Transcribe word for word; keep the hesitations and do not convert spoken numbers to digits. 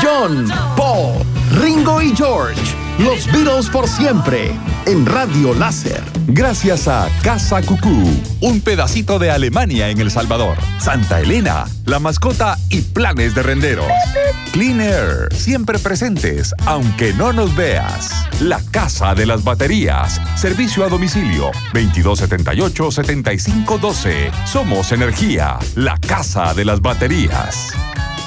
John, Paul, Ringo y George. Los Beatles por siempre. En Radio Láser. Gracias a Casa Cucú, un pedacito de Alemania en El Salvador. Santa Elena, la mascota y planes de renderos. Clean Air, siempre presentes, aunque no nos veas. La Casa de las Baterías. Servicio a domicilio veintidós setenta y ocho, setenta y cinco doce. Somos Energía, la Casa de las Baterías.